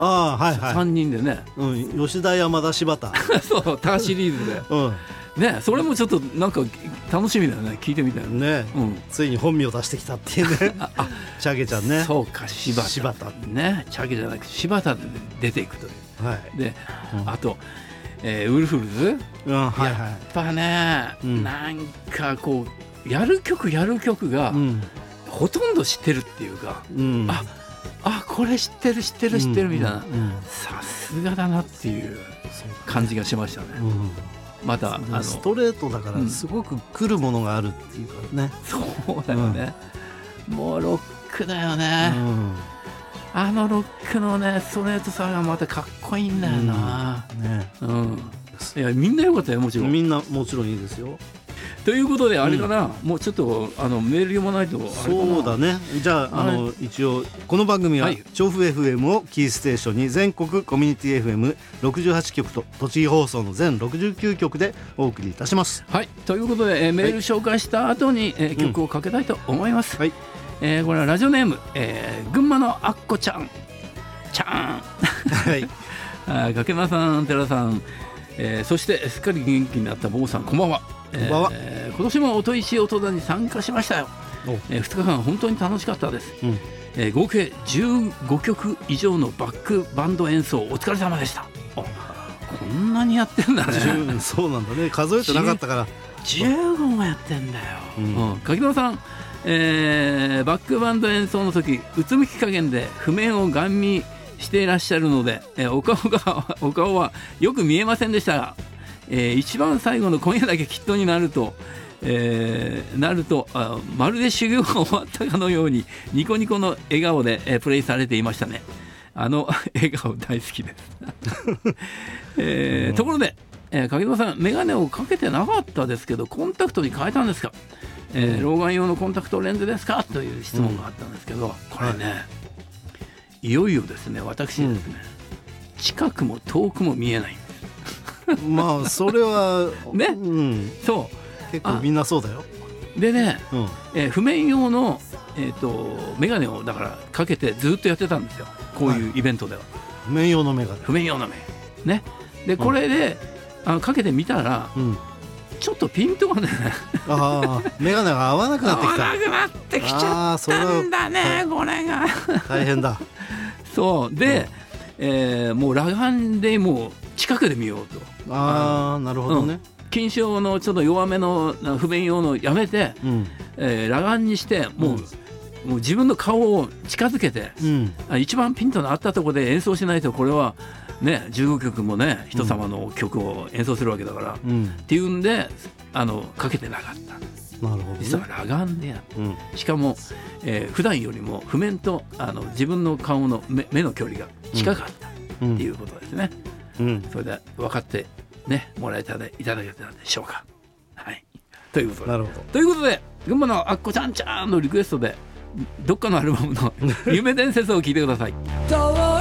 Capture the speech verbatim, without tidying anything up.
ああはいはいさんにんでね、 うん、吉田山田柴田そうターシリーズで、 うんね、それもちょっとなんか楽しみだよね、聞いてみたいなね、うん、ついに本名を出してきたっていうねあチャゲちゃんね。 そうか柴田柴田ね、チャゲじゃなくて柴田で出ていくという、はい、で、うん、あと、えー、ウルフルズ、うんはいはい、やっぱね、うん、なんかこうやる曲やる曲が、うん、ほとんど知ってるっていうか、うん、ああこれ知ってる知ってる知ってるみたいな、さすがだなっていう感じがしましたね、うん、またあのストレートだからすごく来るものがあるっていうかね、 うん、そうだよね、うん、もうロックだよね、うん、あのロックのねストレートさがまたかっこいいんだよな、うんねうん、いやみんな良かったよ、もちろんみんなもちろんいいですよ。 ということであれかな、うん、もうちょっとあのメール読まないとあれかな。 そうだね。じゃあ、あの一応この番組は、はい、調布 エフエム をキーステーションに全国コミュニティ エフエムろくじゅうはち 局と栃木放送の全ろくじゅうきゅう局でお送りいたします。 はい、ということで、えー、メール紹介した後に、えー、曲をかけたいと思います、うんはいえー、これはラジオネーム、えー、群馬のあっこちゃんちゃんはいあかけまさん、寺さん、えー、そしてすっかり元気になった坊さん、こんばんは。えー、今年も音石音田に参加しましたよ、えー、ふつかかん本当に楽しかったです、うんえー、合計じゅうごきょく以上のバックバンド演奏お疲れ様でした。あこんなにやってんだねそうなんだね、数えてなかったからじゅうごもやってんだよ、うんうん、柿野さん、えー、バックバンド演奏の時うつむき加減で譜面をガン見していらっしゃるので、えー、お顔がお顔はよく見えませんでしたが、えー、一番最後の今夜だけきっとになると、えー、なるとあまるで修行が終わったかのようにニコニコの笑顔で、えー、プレイされていましたね。あの笑顔大好きです、えー、ところで、えー、柿野さんメガネをかけてなかったですけどコンタクトに変えたんですか、えー、老眼用のコンタクトレンズですかという質問があったんですけど、うん、これね、はい、いよいよですね私ですね、うん、近くも遠くも見えないまあそれはね、うん、そう結構みんなそうだよ。 でね、うんえー、譜面用の、えー、とメガネをだからかけてずっとやってたんですよ、こういうイベントでは、はい、 譜面用のメガネ譜面用のメガネね。でこれで、うん、あのかけてみたら、うん、ちょっとピントがねあメガネが合わなくなってきた合わなくなってきちゃったんだね、これが大変だそうで、うんえー、もう裸眼でもう近くで見ようと。 ああなるほどね、うん、 金賞のちょっと弱めの譜面用のやめて、うんえー、裸眼にしてもう、うん、もう自分の顔を近づけて、うん、一番ピントの合ったところで演奏しないとこれはねじゅうごきょくもね人様の曲を演奏するわけだから、うん、っていうんであのかけてなかった。 なるほどね、 実は裸眼でやって、うん、しかも、えー、普段よりも譜面とあの自分の顔の 目, 目の距離が近かったっていうことですね、うんうん、それで分かってねもらえたでいただけたでしょうか。はいということでなるほどということで群馬のあっこちゃんちゃんのリクエストでどっかのアルバムの夢伝説を聞いてください